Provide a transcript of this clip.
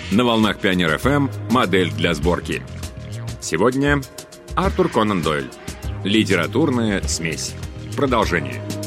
На волнах Пионер ФМ «Модель для сборки». Сегодня Артур Конан Дойль. Литературная смесь. Продолжение.